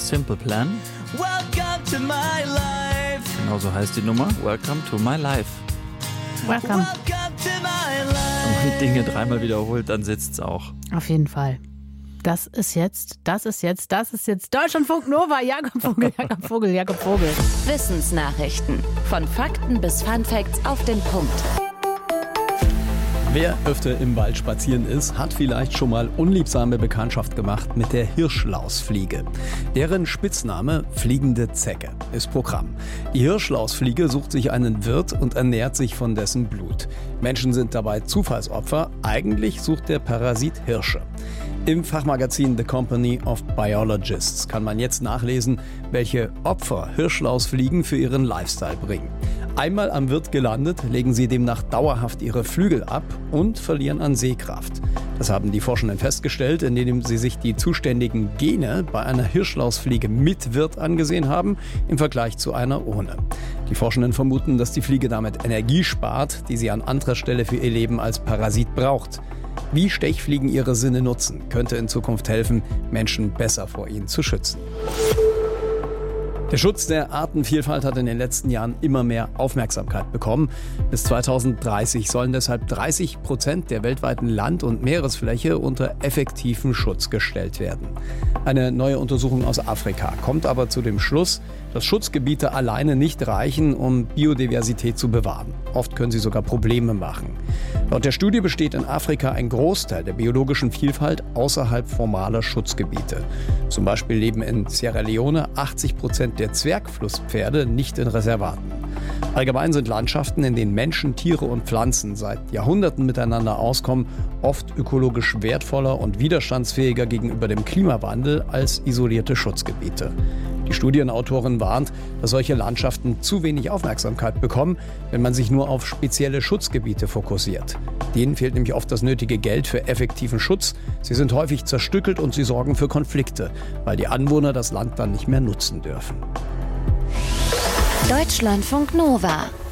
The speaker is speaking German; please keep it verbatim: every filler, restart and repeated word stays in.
Simple Plan. Welcome to my life. Genau so heißt die Nummer. Welcome to my life. Welcome. Welcome to my life. Wenn man Dinge dreimal wiederholt, dann sitzt's auch. Auf jeden Fall. Das ist jetzt, das ist jetzt, das ist jetzt Deutschlandfunk Nova. Jakob Vogel, Jakob Vogel, Jakob Vogel. Wissensnachrichten. Von Fakten bis Funfacts auf den Punkt. Wer öfter im Wald spazieren ist, hat vielleicht schon mal unliebsame Bekanntschaft gemacht mit der Hirschlausfliege. Deren Spitzname fliegende Zecke ist Programm. Die Hirschlausfliege sucht sich einen Wirt und ernährt sich von dessen Blut. Menschen sind dabei Zufallsopfer. Eigentlich sucht der Parasit Hirsche. Im Fachmagazin The Company of Biologists kann man jetzt nachlesen, welche Opfer Hirschlausfliegen für ihren Lifestyle bringen. Einmal am Wirt gelandet, legen sie demnach dauerhaft ihre Flügel ab und verlieren an Sehkraft. Das haben die Forschenden festgestellt, indem sie sich die zuständigen Gene bei einer Hirschlausfliege mit Wirt angesehen haben, im Vergleich zu einer ohne. Die Forschenden vermuten, dass die Fliege damit Energie spart, die sie an anderer Stelle für ihr Leben als Parasit braucht. Wie Stechfliegen ihre Sinne nutzen, könnte in Zukunft helfen, Menschen besser vor ihnen zu schützen. Der Schutz der Artenvielfalt hat in den letzten Jahren immer mehr Aufmerksamkeit bekommen. Bis zweitausenddreißig sollen deshalb dreißig Prozent der weltweiten Land- und Meeresfläche unter effektiven Schutz gestellt werden. Eine neue Untersuchung aus Afrika kommt aber zu dem Schluss, dass Schutzgebiete alleine nicht reichen, um Biodiversität zu bewahren. Oft können sie sogar Probleme machen. Laut der Studie besteht in Afrika ein Großteil der biologischen Vielfalt außerhalb formaler Schutzgebiete. Zum Beispiel leben in Sierra Leone achtzig Prozent der Zwergflusspferde nicht in Reservaten. Allgemein sind Landschaften, in denen Menschen, Tiere und Pflanzen seit Jahrhunderten miteinander auskommen, oft ökologisch wertvoller und widerstandsfähiger gegenüber dem Klimawandel als isolierte Schutzgebiete. Die Studienautorin warnt, dass solche Landschaften zu wenig Aufmerksamkeit bekommen, wenn man sich nur auf spezielle Schutzgebiete fokussiert. Denen fehlt nämlich oft das nötige Geld für effektiven Schutz. Sie sind häufig zerstückelt und sie sorgen für Konflikte, weil die Anwohner das Land dann nicht mehr nutzen dürfen. Deutschlandfunk Nova.